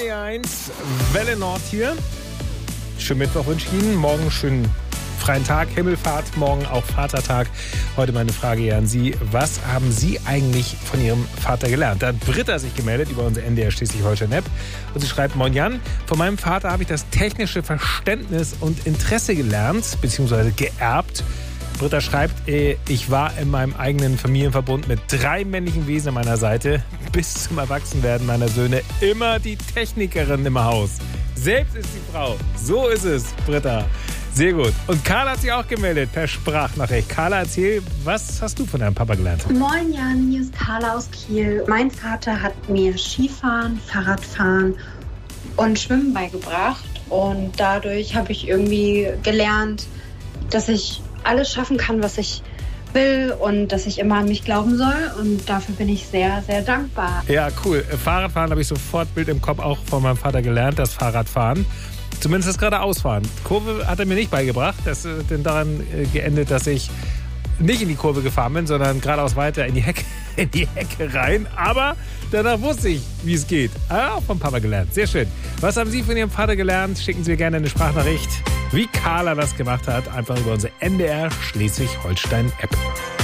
3-1, Welle Nord hier. Schönen Mittwoch wünsche ich Ihnen. Morgen schönen freien Tag, Himmelfahrt, morgen auch Vatertag. Heute meine Frage hier an Sie. Was haben Sie eigentlich von Ihrem Vater gelernt? Da hat Britta sich gemeldet über unsere NDR Schleswig-Holstein-App. Und sie schreibt: Moin Jan, von meinem Vater habe ich das technische Verständnis und Interesse gelernt, beziehungsweise geerbt. Britta schreibt, ich war in meinem eigenen Familienverbund mit 3 männlichen Wesen an meiner Seite. Bis zum Erwachsenwerden meiner Söhne immer die Technikerin im Haus. Selbst ist die Frau. So ist es, Britta. Sehr gut. Und Carla hat sich auch gemeldet per Sprachnachricht. Carla, erzähl, was hast du von deinem Papa gelernt? Moin Jan, hier ist Carla aus Kiel. Mein Vater hat mir Skifahren, Fahrradfahren und Schwimmen beigebracht. Und dadurch habe ich irgendwie gelernt, dass ich alles schaffen kann, was ich will und dass ich immer an mich glauben soll. Und dafür bin ich sehr, sehr dankbar. Ja, cool. Fahrradfahren habe ich sofort Bild im Kopf auch von meinem Vater gelernt, das Fahrradfahren. Zumindest das geradeausfahren. Kurve hat er mir nicht beigebracht. Das hat dann daran geendet, dass ich nicht in die Kurve gefahren bin, sondern geradeaus weiter in die Hecke rein. Aber danach wusste ich, wie es geht. Auch vom Papa gelernt. Sehr schön. Was haben Sie von Ihrem Vater gelernt? Schicken Sie mir gerne eine Sprachnachricht, wie Carla das gemacht hat. Einfach über unsere NDR Schleswig-Holstein-App.